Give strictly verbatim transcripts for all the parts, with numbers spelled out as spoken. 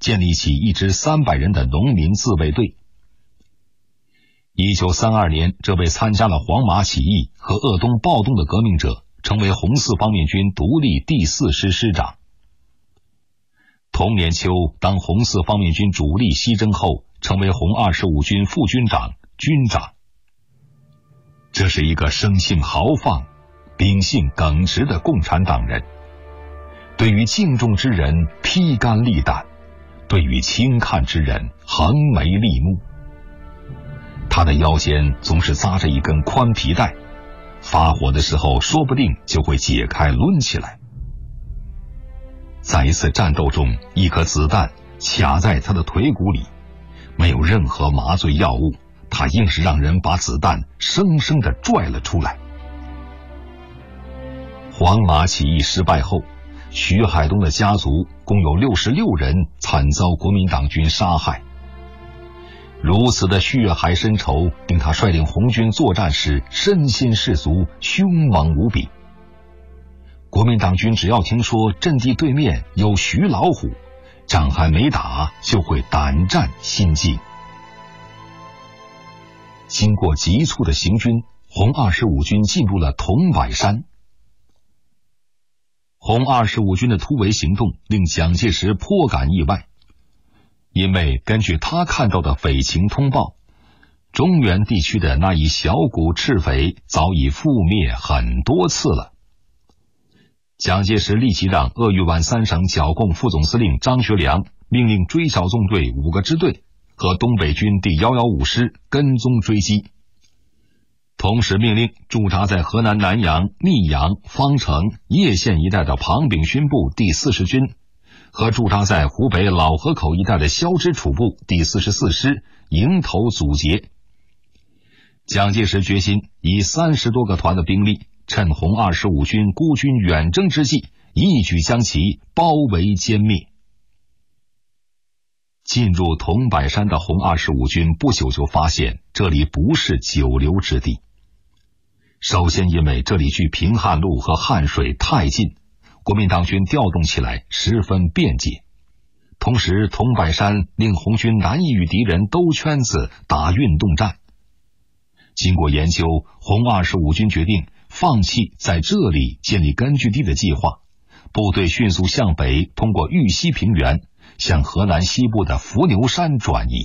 建立起一支三百人的农民自卫队。一九三二年，这位参加了黄马起义和鄂东暴动的革命者成为红四方面军独立第四师师长。同年秋，当红四方面军主力西征后，成为红二十五军副军长、军长。这是一个生性豪放、秉性耿直的共产党人，对于敬重之人披肝沥胆，对于轻看之人横眉立目。他的腰间总是扎着一根宽皮带，发火的时候说不定就会解开抡起来。在一次战斗中，一颗子弹卡在他的腿骨里，没有任何麻醉药物，他硬是让人把子弹生生地拽了出来。黄马起义失败后，徐海东的家族共有六十六人惨遭国民党军杀害。如此的血海深仇，令他率领红军作战时身先士卒，凶猛无比。国民党军只要听说阵地对面有徐老虎，仗还没打就会胆战心惊。经过急促的行军，红二十五军进入了桐柏山。红二十五军的突围行动令蒋介石颇感意外，因为根据他看到的匪情通报，中原地区的那一小股赤匪早已覆灭很多次了。蒋介石立即让鄂豫皖三省剿共副总司令张学良命令追剿纵队五个支队和东北军第一一五师跟踪追击，同时命令驻扎在河南南阳、密阳、方城、叶县一带的庞炳勋部第四十军和驻扎在湖北老河口一带的萧之楚部第四十四师迎头阻截。蒋介石决心以三十多个团的兵力，趁红二十五军孤军远征之际，一举将其包围歼灭。进入桐柏山的红二十五军不久就发现这里不是久留之地。首先因为这里距平汉路和汉水太近，国民党军调动起来十分便捷。同时桐柏山令红军难以与敌人兜圈子打运动战。经过研究，红二十五军决定放弃在这里建立根据地的计划，部队迅速向北通过豫西平原向河南西部的伏牛山转移。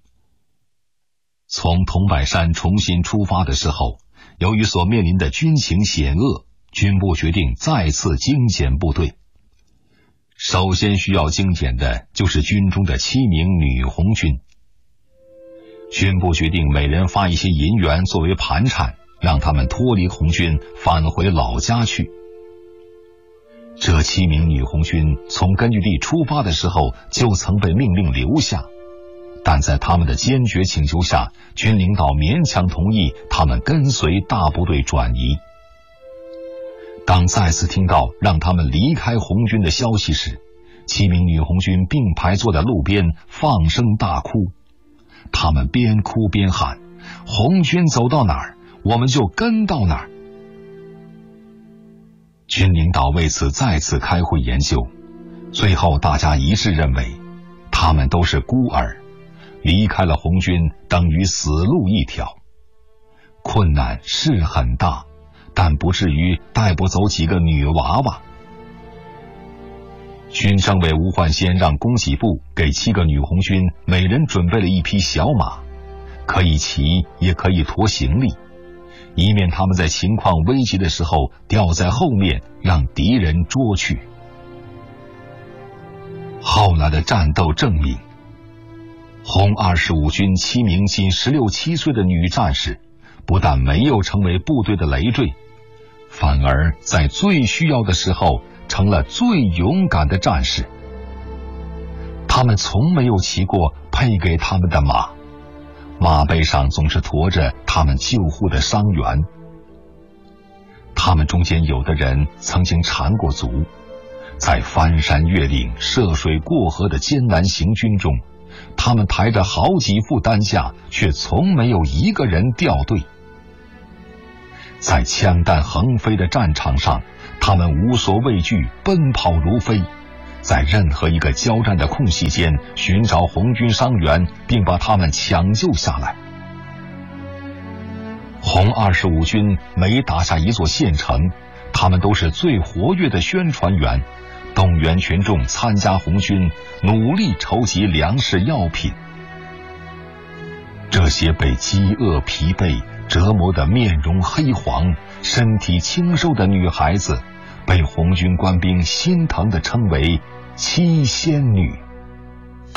从桐柏山重新出发的时候，由于所面临的军情险恶，军部决定再次精简部队。首先需要精简的就是军中的七名女红军。军部决定每人发一些银元作为盘缠，让他们脱离红军返回老家去。这七名女红军从根据地出发的时候就曾被命令留下，但在他们的坚决请求下，军领导勉强同意他们跟随大部队转移。当再次听到让他们离开红军的消息时，七名女红军并排坐在路边放声大哭。他们边哭边喊：红军走到哪儿，我们就跟到哪儿。军领导为此再次开会研究，最后大家一致认为，他们都是孤儿，离开了红军等于死路一条。困难是很大，但不至于带不走几个女娃娃。军政委吴焕先让供给部给七个女红军每人准备了一匹小马，可以骑也可以驮行李，以免他们在情况危急的时候掉在后面，让敌人捉去。后来的战斗证明，红二十五军七名仅十六七岁的女战士，不但没有成为部队的累赘，反而在最需要的时候成了最勇敢的战士。他们从没有骑过配给他们的马，马背上总是驮着他们救护的伤员。他们中间有的人曾经缠过足，在翻山越岭、涉水过河的艰难行军中，他们抬着好几副担架，却从没有一个人掉队。在枪弹横飞的战场上，他们无所畏惧，奔跑如飞， 在任何一个交战的空隙间寻找红军伤员，并把他们抢救下来。红二十五军每打下一座县城，他们都是最活跃的宣传员，动员群众参加红军，努力筹集粮食药品。这些被饥饿、疲惫折磨得面容黑黄、身体清瘦的女孩子，被红军官兵心疼地称为七仙女。